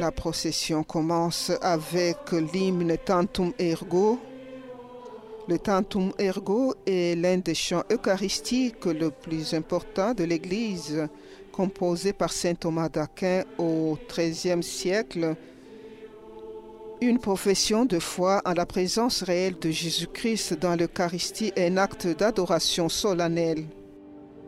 La procession commence avec l'hymne Tantum Ergo. Le Tantum Ergo est l'un des chants eucharistiques le plus important de l'Église, composé par saint Thomas d'Aquin au XIIIe siècle. Une profession de foi en la présence réelle de Jésus-Christ dans l'Eucharistie est un acte d'adoration solennelle.